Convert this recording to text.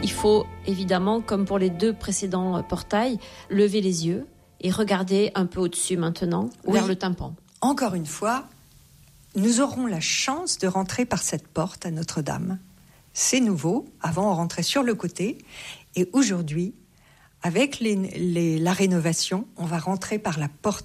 Il faut évidemment, comme pour les 2 précédents portails, lever les yeux et regarder un peu au-dessus maintenant, vers le tympan. Encore une fois, nous aurons la chance de rentrer par cette porte à Notre-Dame. C'est nouveau. Avant, on rentrait sur le côté. Et aujourd'hui, avec la rénovation, on va rentrer par la porte